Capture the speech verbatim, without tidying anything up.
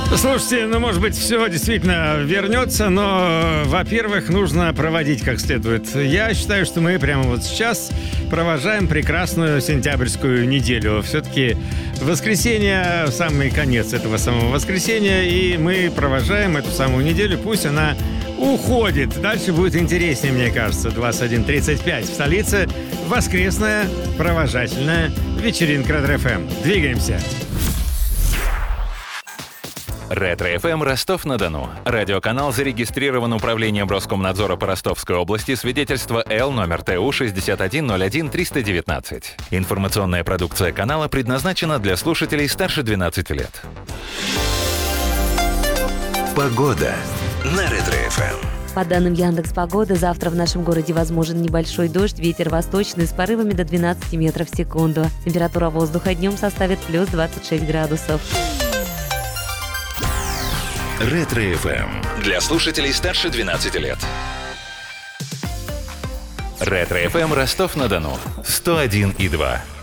Слушайте, ну, может быть, все действительно вернется, но, во-первых, нужно проводить как следует. Я считаю, что мы прямо вот сейчас провожаем прекрасную сентябрьскую неделю. Все-таки воскресенье – самый конец этого самого воскресенья, и мы провожаем эту самую неделю, пусть она уходит. Дальше будет интереснее, мне кажется. двадцать один тридцать пять в столице. Воскресная провожательная вечеринка Ретро-эф эм. Двигаемся. Ретро-эф эм Ростов-на-Дону. Радиоканал зарегистрирован Управлением Роскомнадзора по Ростовской области, свидетельство Л номер Т У шестьдесят один ноль один триста девятнадцать. Информационная продукция канала предназначена для слушателей старше двенадцати лет. Погода на Ретро-эф эм. По данным Яндекс.Погоды, завтра в нашем городе возможен небольшой дождь, ветер восточный с порывами до двенадцати метров в секунду. Температура воздуха днем составит плюс двадцать шесть градусов. Ретро-эф эм. Для слушателей старше двенадцати лет. Ретро-эф эм Ростов-на-Дону. сто один и два.